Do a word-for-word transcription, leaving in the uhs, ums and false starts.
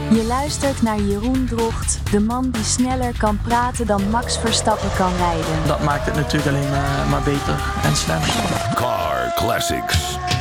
Je luistert naar Jeroen Drocht, de man die sneller kan praten dan Max Verstappen kan rijden. Dat maakt het natuurlijk alleen maar, maar beter en sneller. Car Classics.